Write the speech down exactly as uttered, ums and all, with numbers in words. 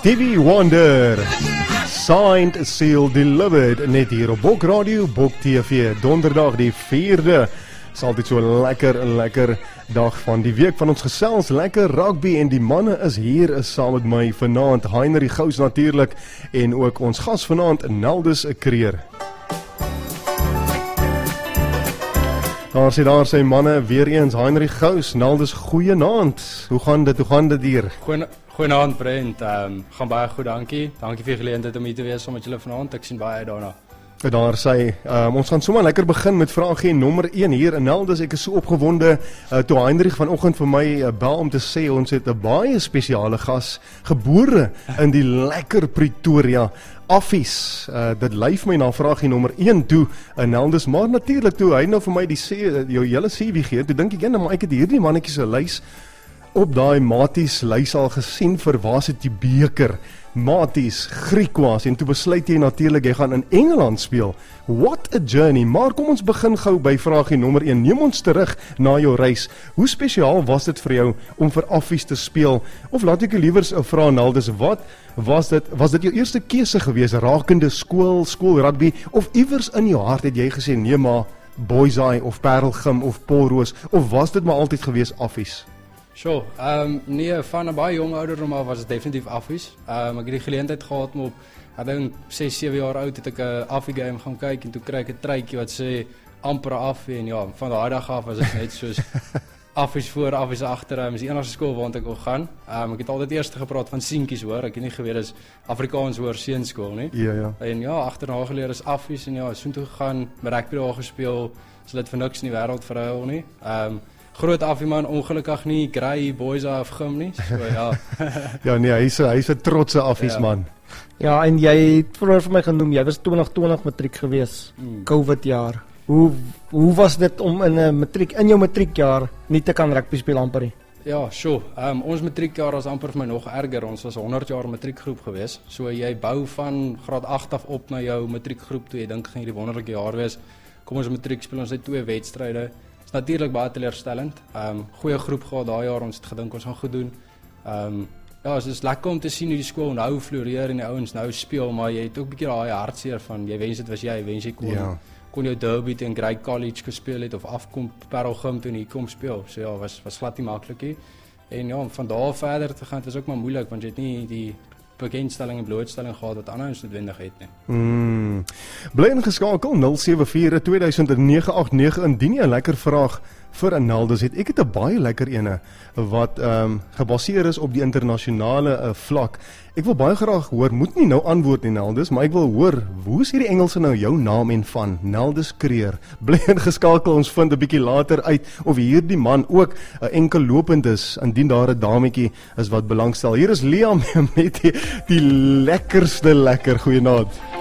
Stevie Wonder, Signed, Sealed, Delivered, net hier op Bok Radio, Bok T V, donderdag die vierde. Is altyd so lekker, lekker dag van die week van ons gesels, lekker rugby en die manne is hier, is saam met my vanaand, Heinrich Gous natuurlik en ook ons gas vanaand, Naldus Creer. Daar sê daar sy manne, weer eens Heinrich Gous, Naldus, goeienaand. Hoe gaan dit, hoe gaan dit hier? Goeie, goeienaand Brent, um, gaan baie goed, dankie. Dankie vir die geleentheid om hier te wees saam met julle vanaand, ek sien baie uit daarna. Daar sê, um, ons gaan sommer lekker begin met vraaggie nommer een hier in Naldus. Ek is so opgewonde uh, toe Heinrich vanoggend vir my uh, bel om te sê ons het 'n baie spesiale gas, gebore in die lekker Pretoria. Affies, uh, dit lyf my na vraaggie nommer een toe in Naldus, maar natuurlik toe hy nou vir my die sê, jou hele C V gee, toe dink ek, ja, maar ek het hierdie mannetjie se lys op daai Maties lys al gesien vir waar sit die beker, Maties, Griquas, en toe besluit jy natuurlik, jy gaan in Engeland speel. What a journey, maar kom ons begin gou by vraaggie nommer een, neem ons terug na jou reis. Hoe spesiaal was dit vir jou om vir Affies te speel? Of laat ek jou liewers vra, Naldus, wat was dit, was dit jou eerste keuse gewees, rakende skool, skool rugby, of iewers in jou hart het jy gesê, nee maar, Boyseye, of Parelgym, of Polroos, of was dit maar altyd gewees Affies? Sure, um, nee, van 'n baie jong ouderdom af was het definitief Affies. Um, ek het die geleentheid gehad om op, ek dink ses, sewe jaar oud het ek 'n Affie game gaan kyk en toe kry ek 'n truitjie wat sê amper Affie en ja, van daai dag af was dit net soos Affies voor, Affies agter, um, is die enigste skool waar ek wil gaan. Um, ek het altyd eers gepraat van seentjies hoor, ek het nie geweet is Afrikaans hoor seunskool nie. Ja, ja. En ja, agterna geleer is Affies en ja, soontoe gegaan, met rugby daar gespeel, so dit vir niks in die wêreld verhuil nie. Um, Groot Affieman, ongelukkig nie, Grey, Boyseye of Gym nie, so ja. Ja nee, hy's hy's 'n trotse Affiesman. Ja. ja, en jy het vroeër vir my genoem, jy was twintig twintig matriek gewees, mm. COVID jaar. Hoe, hoe was dit om in 'n matriek, in jou matriekjaar nie te kan rugby speel amper nie? Ja, sure. Um, ons matriekjaar was amper vir my nog erger, ons was honderd jaar matriekgroep gewees, so jy bou van graad agt af op na jou matriekgroep toe, jy dink gaan hierdie wonderlike jaar wees, kom ons matriek speel, ons het twee wedstryde, is natuurlik baie teleurstellend. Um, goeie groep gehad daai jaar, ons het gedink ons gaan goed doen. Um, ja, het is lekker om te sien hoe die skool nou floreer en die ouens nou speel, maar jy het ook 'n bietjie daai hartseer van, jy wens dit was jy, wens jy kon, ja. kon jou derby teen Grey College gespeel het, of afkom Parelgym toe en hier kom speel. So ja, was, was glad nie maklik nie. En ja, van daar verder te gaan, het was ook maar moeilik, want jy het nie die bekendstelling en blootstelling gehad wat ander ons noodwendig het nie. Hmm. Bly ingeskakel nul sewe vier twee duisend nege agt nege indien jy 'n lekker vraag vir 'n Naldus het. Ek het 'n baie lekker ene wat um, gebaseer is op die internasionale uh, vlak. Ek wil baie graag hoor, moet nie nou antwoord nie Naldus, maar ek wil hoor, hoe is hierdie Engelse nou jou naam en van? Naldus Creer. Bly ingeskakel, ons vind 'n bietjie later uit of hierdie man ook 'n uh, enkel lopend is, indien daar 'n dametjie is wat belangstel. Hier is Liam met die, die lekkerste lekker, goeienaand.